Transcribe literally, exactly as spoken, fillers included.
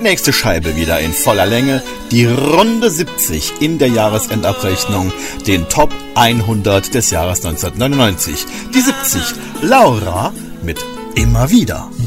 nächste Scheibe wieder in voller Länge, die Runde siebzig in der Jahresendabrechnung, den Top hundert des Jahres neunzehnhundertneunundneunzig. Die siebzig, Laura mit Immer wieder.